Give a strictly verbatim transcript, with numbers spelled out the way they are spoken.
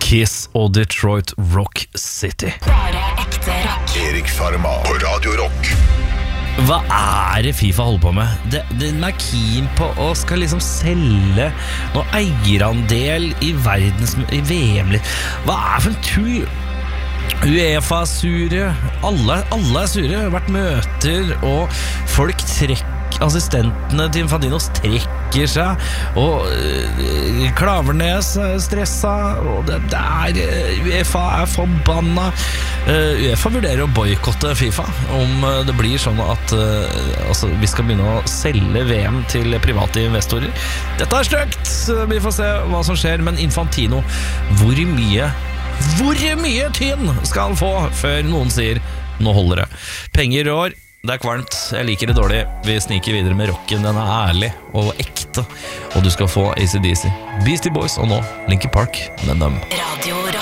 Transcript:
Kiss og Detroit Rock City. Bare ekte rock. Erik Sjarma på Radio Rock. Hva er det FIFA holder på med? Det, den er keen på å skal liksom selge noe eierandel i verdens i V M litt. Hva er det for en tull? UEFA er sure, alle, alle er sure. Det har vært møter, og folk trekker assistentene til Infantino strekker seg, og uh, Klavernes er stressa, og det, det er uh, UEFA er forbanna. uh, UEFA vurderer å boykotte FIFA om uh, det blir sånn at uh, altså, vi skal begynne å selge V M til private investorer. Dette er stygt, vi får se hva som skjer. Men Infantino, hvor mye hvor mye tynn skal han få før noen sier nå holder det? Penger rår. Det er kvalmt, jeg liker det dårlig. Vi sniker videre med rocken, den er ærlig og ekte. Og du skal få A C D C, Beastie Boys og nå Linkin Park med dem. Radio Rock.